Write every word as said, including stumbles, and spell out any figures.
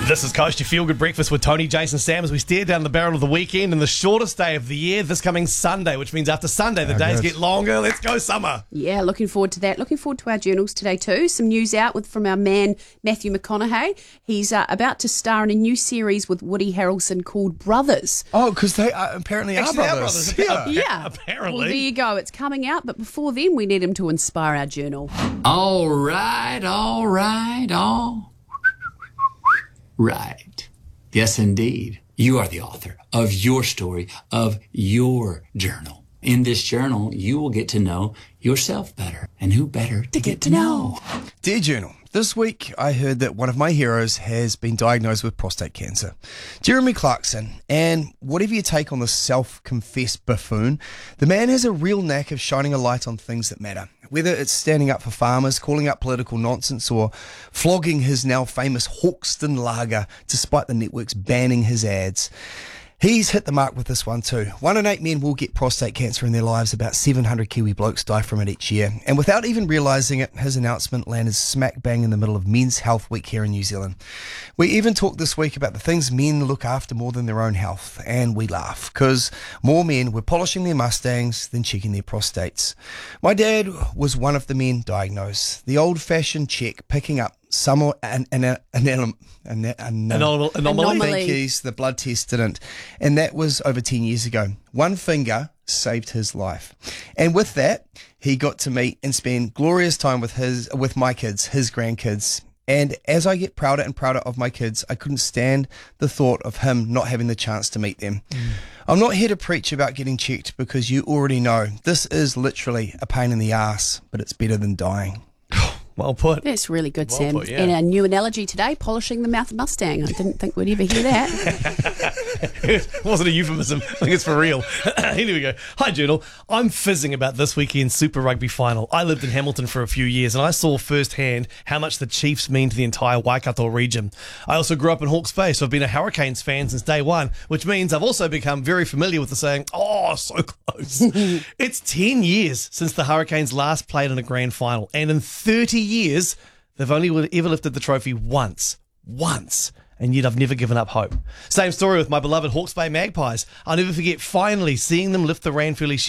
This is Coast, your feel-good breakfast with Tony, Jason, Sam as we stare down the barrel of the weekend and the shortest day of the year this coming Sunday, which means after Sunday the Oh, days good. get longer. Let's go summer. Yeah, looking forward to that. Looking forward to our journals today too. Some news out with from our man Matthew McConaughey. He's uh, about to star in a new series with Woody Harrelson called Brothers. Oh, because they are, apparently Actually, are our brothers. brothers. Yeah. Yeah, apparently. Well, there you go. It's coming out, but before then, we need him to inspire our journal. All right, all right, all right. Yes, indeed. You are the author of your story, of your journal. In this journal, you will get to know yourself better. And who better to get to know? Dear Journal, this week I heard that one of my heroes has been diagnosed with prostate cancer. Jeremy Clarkson, and whatever you take on this self-confessed buffoon, the man has a real knack of shining a light on things that matter. Whether it's standing up for farmers, calling out political nonsense, or flogging his now famous Hawkston lager despite the networks banning his ads. He's hit the mark with this one too. One in eight men will get prostate cancer in their lives. About seven hundred Kiwi blokes die from it each year. And without even realising it, his announcement landed smack bang in the middle of Men's Health Week here in New Zealand. We even talked this week about the things men look after more than their own health. And we laugh, because more men were polishing their Mustangs than checking their prostates. My dad was one of the men diagnosed. The old-fashioned check picking up some an an an, an, an, an, an Anomal- anomaly. Anomaly. Thank yous, the blood test didn't. And that was over ten years ago. One finger saved his life. And with that, he got to meet and spend glorious time with his, with my kids, his grandkids. And as I get prouder and prouder of my kids, I couldn't stand the thought of him not having the chance to meet them. Mm. I'm not here to preach about getting checked, because you already know this is literally a pain in the ass, but it's better than dying. Well put. That's really good, Well Sam. put, yeah. And a new analogy today, polishing the mouth Mustang. I didn't think we'd ever hear that. It wasn't a euphemism. I think it's for real. Here we go. Hi, Journal. I'm fizzing about this weekend's Super Rugby final. I lived in Hamilton for a few years and I saw firsthand how much the Chiefs mean to the entire Waikato region. I also grew up in Hawke's Bay, so I've been a Hurricanes fan since day one, which means I've also become very familiar with the saying, oh, so close. It's ten years since the Hurricanes last played in a grand final, and in thirty years, they've only ever lifted the trophy once. Once. And yet I've never given up hope. Same story with my beloved Hawke's Bay Magpies. I'll never forget finally seeing them lift the Ranfurly